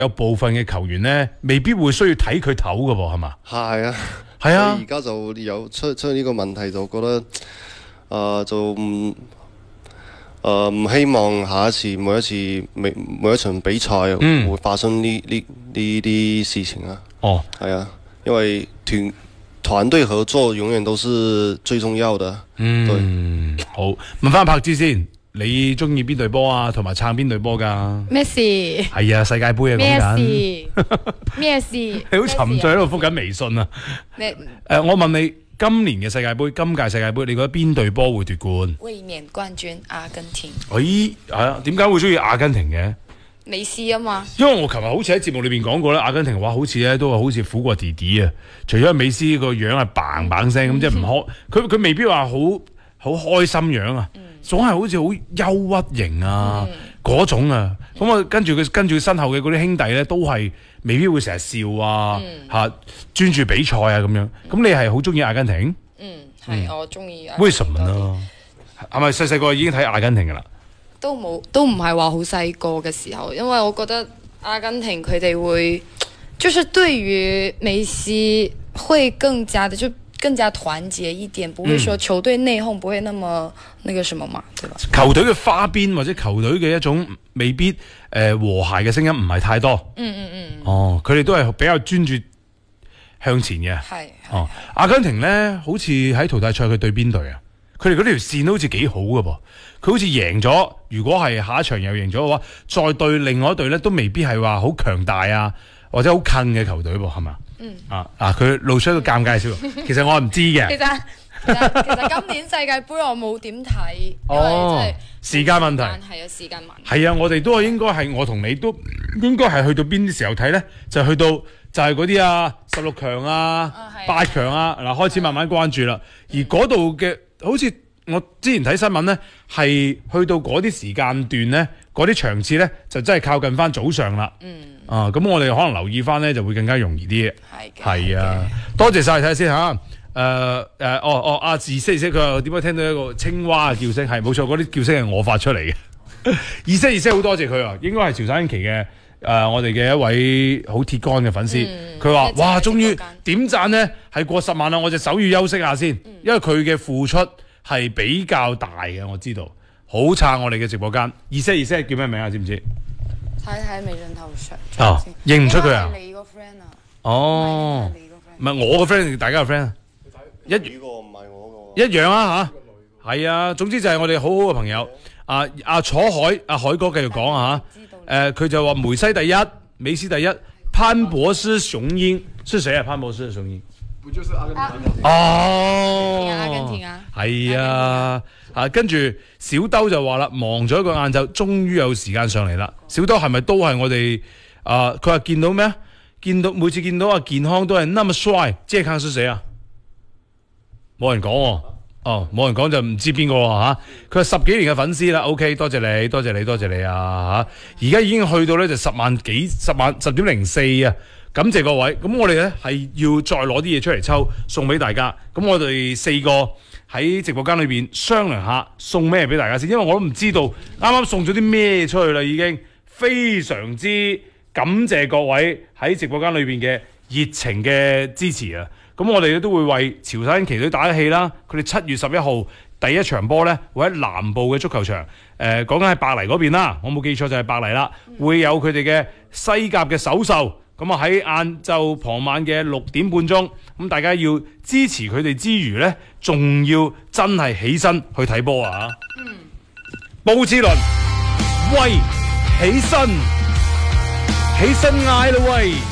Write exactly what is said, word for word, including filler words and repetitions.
有部分嘅球員咧，未必會需要睇佢唞㗎噃，係嘛？ 係啊， 係啊。 而家就有出出呢個問題，就覺得誒、呃、就唔誒唔希望下一次每一次每每一場比賽會發生呢呢呢啲事情啊。 哦， 係啊，因為團團隊合作永遠都是最重要的。 嗯，好，問翻柏芝先。你中意邊隊波啊？同埋撐邊隊波㗎？ 咩事？ 係啊，世界盃啊， 咩講緊。 事？咩事？ 你好沉醉喺度覆緊微信啊！ 你誒、呃，我問你，今年嘅世界盃，今屆世界盃，你覺得邊隊波會奪冠？ 衛冕冠軍阿根廷。 咦，係啊，點解會中意阿根廷嘅？ 美斯啊嘛。因為我琴日好似喺節目裏邊講過咧，阿根廷話好似咧都係好似苦過弟弟啊！除咗美斯個樣係嘭嘭聲咁，即係唔開，佢佢未必話好好開心樣啊。嗯總係好似好憂鬱型啊嗰、嗯、種啊，咁啊跟住佢跟住身後嘅嗰啲兄弟咧，都係未必會成日笑啊嚇專注比賽啊咁樣。咁你係好中意阿根廷？ 嗯，係、嗯、我中意。 為什麼呢？係咪細細個已經睇阿根廷㗎啦？ 都冇，都唔係話好細個嘅時候，因為我覺得阿根廷佢哋會，就是對於梅西會更加的就。更加團結一點，不會說球隊內訌不會那麼那個什麼嘛，對吧？ 球隊嘅花邊或者球隊嘅一種未必誒、呃、和諧嘅聲音唔係太多。 嗯嗯嗯。 哦，佢哋都係比較專注向前嘅。 係。 哦，阿根廷咧，好似喺淘汰賽佢對邊隊啊？佢哋嗰條線都好似幾好㗎噃。佢好似贏咗，如果係下一場又贏咗嘅話，再對另外一隊咧，都未必係話好強大啊，或者好近嘅球隊噃，係嘛？嗯啊啊！佢露出一個尷尬笑容，其實我係唔知嘅。 其實其實其實今年世界盃我冇點睇，因為真係時間問題。 係啊，時間問題。 係啊，我哋都係應該係我同你都應該係去到邊啲時候睇咧？就去到就係嗰啲啊十六強啊八強啊嗱開始慢慢關注啦。而嗰度嘅好似我之前睇新聞咧，係去到嗰啲時間段咧，嗰啲場次咧就真係靠近翻早上啦。嗯。啊，咁我哋可能留意翻咧，就會更加容易啲。係嘅，係啊，多謝晒，睇下先嚇。誒誒，哦哦，阿志識識佢話點解聽到一個青蛙嘅叫聲？係冇錯，嗰啲叫聲係我發出嚟嘅。二識二識好多謝佢啊，應該係潮汕旗嘅誒，我哋嘅一位好鐵杆嘅粉絲。佢話：哇，終於點讚咧係過十萬啦！我隻手要休息下先，因為佢嘅付出係比較大嘅，我知道。好撐我哋嘅直播間。二識二識叫咩名啊？知唔知？ 睇睇微信頭像。 哦，認唔出佢啊？ 你個 friend 啊？ 哦，唔係我個 friend，大家個 friend 啊？一呢個唔係我個。 一樣啊吓，係啊，總之就係我哋好好嘅朋友。啊啊，楚海阿海哥繼續講啊吓。誒，佢就話梅西第一，美斯第一，潘博斯雄鷹是誰啊？潘博斯雄鷹。 不就是阿根廷？ 哦， 阿根廷啊， 係啊。啊，跟住小兜就話啦，忙咗一個晏晝，終於有時間上嚟啦。小兜係咪都係我哋啊？佢話見到咩？見到每次見到阿健康都係那麼帥，健康是誰啊？冇人講喎、哦，哦，冇人講就唔知邊個吓。佢話十幾年嘅粉絲啦 ，OK， 多謝你，多謝你，多謝你啊吓！而家已經去到咧就十萬幾，十萬十點零四啊！感謝各位，咁我哋咧係要再攞啲嘢出嚟抽送俾大家。咁我哋四個喺直播間裏邊商量下送咩俾大家先，因為我都唔知道啱啱送咗啲咩出去啦，已經非常之感謝各位喺直播間裏邊嘅熱情嘅支持啊！咁我哋都會為潮汕旗隊打一氣啦。佢哋七月十一號第一場波咧會喺南部嘅足球場，誒講緊喺白泥嗰邊啦，我冇記錯就係白泥啦，會有佢哋嘅西甲嘅首秀。咁啊喺晏晝傍晚嘅六點半鐘，咁大家要支持佢哋之餘咧，仲要真係起身去睇波啊！嗯，布志倫，喂，起身，起身嗌啦喂！